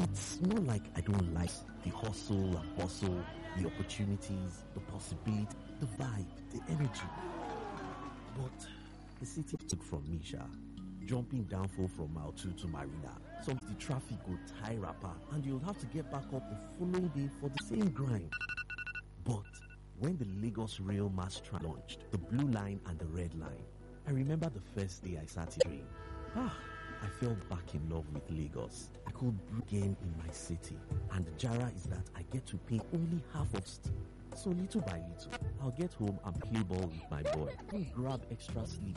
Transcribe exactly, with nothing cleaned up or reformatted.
It's not like I don't like the hustle and bustle, the opportunities, the possibility, the vibe, the energy. But the city took from me, Sha. Jumping downfall from mile two to Marina. Some the traffic will tie rapper and you'll have to get back up the following day for the same grind. But when the Lagos Rail Mass Tram launched, the blue line and the red line, I remember the first day I sat in train. Ah, I fell back in love with Lagos. I could breathe again in my city. And the Jara is that I get to pay only half of steam. So little by little, I'll get home and play ball with my boy and grab extra sleep